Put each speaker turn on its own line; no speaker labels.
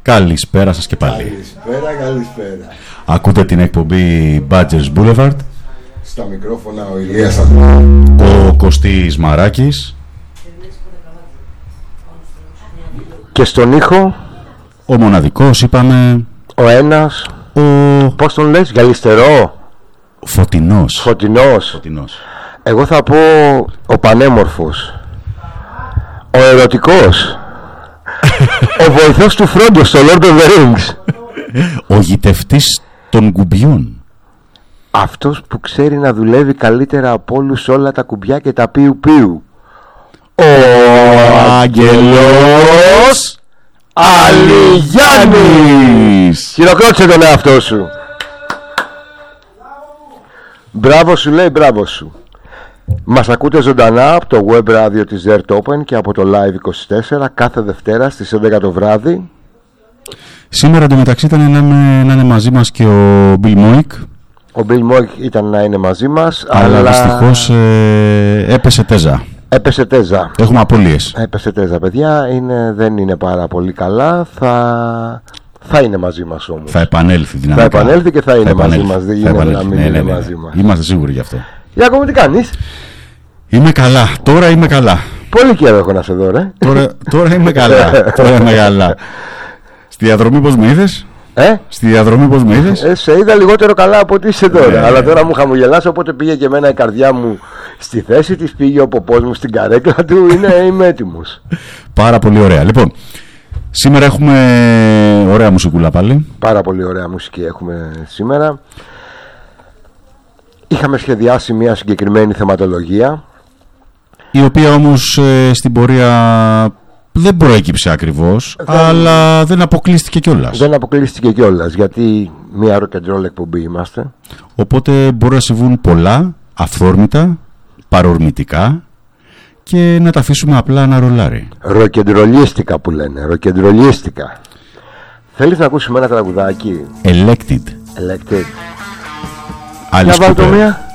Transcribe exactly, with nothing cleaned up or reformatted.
Καλησπέρα σας και πάλι.
Καλησπέρα, καλησπέρα.
Ακούτε την εκπομπή Badgers Boulevard.
Στα μικρόφωνα ο Ηλίας,
ο Κωστής Μαράκης
και στον ήχο
ο μοναδικός, είπαμε,
ο ένας,
ο...
πώς τον λες, Γαλιστερό,
Φωτεινός.
Φωτεινός.
Φωτεινός.
Εγώ θα πω ο πανέμορφος, ο ερωτικός, ο βοηθός του Φρόντο στο Lord of the Rings,
ο γητευτής των κουμπιών,
αυτός που ξέρει να δουλεύει καλύτερα από όλους όλα τα κουμπιά και τα πιου πιου, ο
Άγγελος
Αλιγιάννης. Χειροκρότησε τον εαυτό σου. Μπράβο σου, λέει, μπράβο σου. Μας ακούτε ζωντανά από το web ράδιο της Dirt Open και από το Live είκοσι τέσσερα κάθε Δευτέρα στις έντεκα το βράδυ.
Σήμερα εντωμεταξύ ήταν να είναι, να είναι μαζί μας και ο Bill Moik.
Ο Bill Moik ήταν να είναι μαζί μας,
αλλά,
αλλά...
δυστυχώς ε, έπεσε τέζα.
Έπεσε τέζα.
Έχουμε απολύες.
Έπεσε τέζα, παιδιά. Είναι, δεν είναι πάρα πολύ καλά. Θα, θα είναι μαζί μας όμως.
Θα επανέλθει δυναμικά.
Θα επανέλθει και θα είναι
θα
μαζί
επανέλθει.
μας. Δεν
γίνεται
γίνεται να μην
ναι,
είναι
ναι, ναι.
μαζί μας.
Είμαστε σίγουροι γι' αυτό.
Για ακόμα τι κάνεις?
Είμαι καλά. Τώρα είμαι καλά.
Πολύ καιρό έχω να σε δω, ρε.
Τώρα, τώρα είμαι καλά. Τώρα είμαι καλά. Στη διαδρομή πώς με είδες?
Ε?
Στη διαδρομή πώς με είδες?
Ε, σε είδα λιγότερο καλά από ό,τι είσαι τώρα.
Ναι,
αλλά
ναι.
τώρα μου χαμογελάς, οπότε πήγε και εμένα η καρδιά μου στη θέση της, πήγε ο ποπός μου στην καρέκλα του. Είναι, είμαι έτοιμος.
Πάρα πολύ ωραία. Λοιπόν, σήμερα έχουμε ωραία μουσικούλα πάλι.
Πάρα πολύ ωραία μουσική έχουμε σήμερα. Είχαμε σχεδιάσει μια συγκεκριμένη θεματολογία,
η οποία όμως ε, στην πορεία δεν προέκυψε ακριβώς,
δεν...
αλλά δεν αποκλείστηκε κιόλας.
Δεν αποκλείστηκε κιόλας, γιατί μια rock and roll εκπομπή είμαστε.
Οπότε μπορεί να συμβούν πολλά, αυθόρμητα, παρορμητικά, και να τα αφήσουμε απλά να ρολάρει.
Ροκεντρολίστικα που λένε, ροκεντρολίστικα. Θέλεις να ακούσουμε ένα τραγουδάκι?
Elected.
Elected.
Alice
Για βάλ' το
Cooper.
μία.